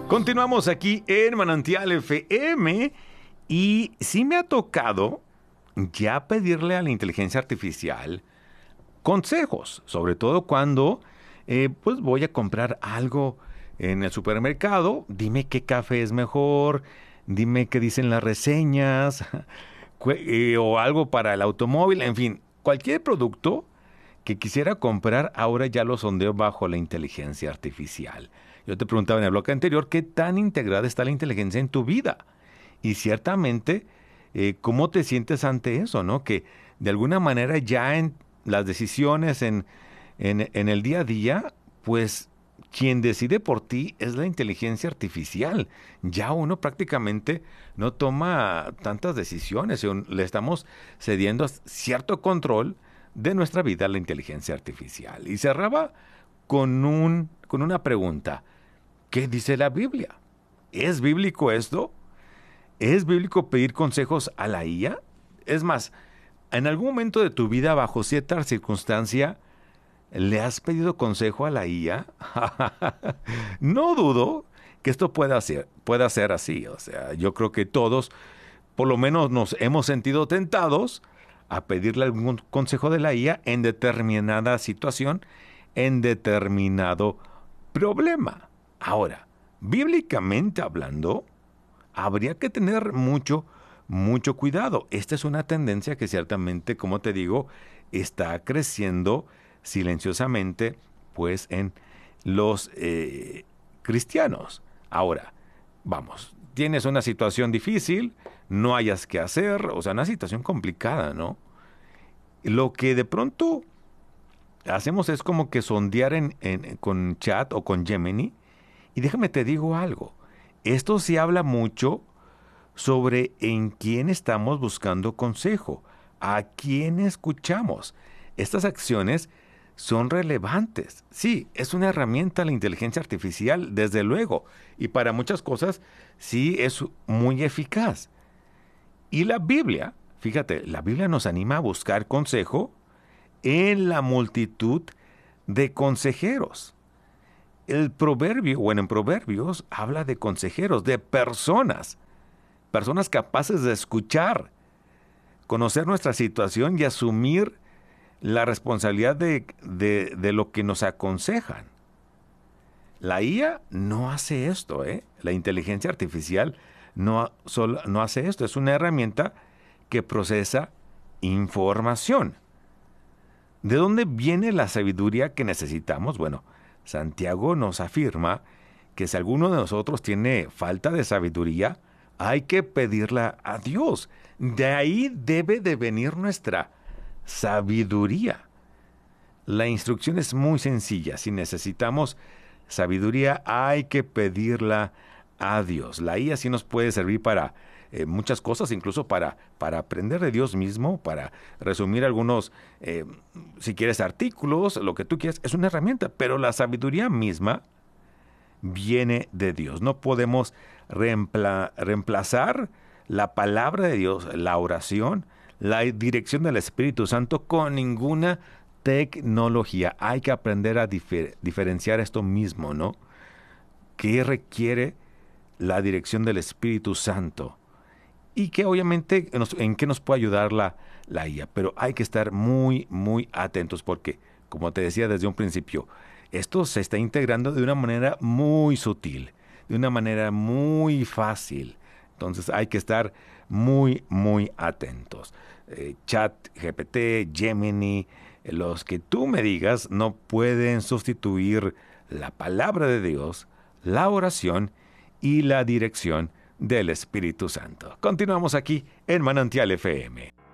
Continuamos aquí en Manantial FM y sí me ha tocado ya pedirle a la inteligencia artificial consejos, sobre todo cuando pues voy a comprar algo en el supermercado. Dime qué café es mejor, dime qué dicen las reseñas o algo para el automóvil, en fin, cualquier producto que quisiera comprar, ahora ya lo sondeo bajo la inteligencia artificial. Yo te preguntaba en el bloque anterior, ¿qué tan integrada está la inteligencia en tu vida? Y ciertamente, ¿cómo te sientes ante eso, no? Que de alguna manera ya en las decisiones, en el día a día, pues quien decide por ti es la inteligencia artificial. Ya uno prácticamente no toma tantas decisiones, le estamos cediendo cierto control de nuestra vida a la inteligencia artificial. Y cerraba con una pregunta. ¿Qué dice la Biblia? ¿Es bíblico esto? ¿Es bíblico pedir consejos a la IA? Es más, ¿en algún momento de tu vida, bajo cierta circunstancia, le has pedido consejo a la IA? No dudo que esto pueda ser así. O sea, yo creo que todos, por lo menos, nos hemos sentido tentados a pedirle algún consejo de la IA en determinada situación, en determinado problema. Ahora, bíblicamente hablando, habría que tener mucho cuidado. Esta es una tendencia que ciertamente, como te digo, está creciendo silenciosamente, pues, en los cristianos. Ahora, vamos, tienes una situación difícil, no hayas que hacer, o sea, una situación complicada, ¿no? Lo que de pronto hacemos es como que sondear con Chat o con Gemini. Y déjame te digo algo, esto se habla mucho sobre en quién estamos buscando consejo, a quién escuchamos. Estas acciones son relevantes. Sí, es una herramienta la inteligencia artificial, desde luego, y para muchas cosas sí es muy eficaz. Y la Biblia, fíjate, la Biblia nos anima a buscar consejo en la multitud de consejeros. El proverbio, bueno, en Proverbios habla de consejeros, de personas capaces de conocer nuestra situación y asumir la responsabilidad de lo que nos aconsejan. La IA no hace esto, ¿eh? La inteligencia artificial no hace esto. Es una herramienta que procesa información. ¿De dónde viene la sabiduría que necesitamos? Bueno, Santiago nos afirma que si alguno de nosotros tiene falta de sabiduría, hay que pedirla a Dios. De ahí debe de venir nuestra sabiduría. La instrucción es muy sencilla. Si necesitamos sabiduría, hay que pedirla a Dios. La IA sí nos puede servir para muchas cosas, incluso para aprender de Dios mismo, para resumir algunos, si quieres, artículos, lo que tú quieras. Es una herramienta, pero la sabiduría misma viene de Dios. No podemos reemplazar la palabra de Dios, la oración, la dirección del Espíritu Santo con ninguna tecnología. Hay que aprender a diferenciar esto mismo, ¿no? ¿Qué requiere la dirección del Espíritu Santo? Y que obviamente en qué nos puede ayudar la IA. Pero hay que estar muy atentos porque, como te decía desde un principio, esto se está integrando de una manera muy sutil, de una manera muy fácil. Entonces hay que estar muy atentos. Chat, GPT, Gemini, los que tú me digas no pueden sustituir la palabra de Dios, la oración y la dirección del Espíritu Santo. Continuamos aquí en Manantial FM.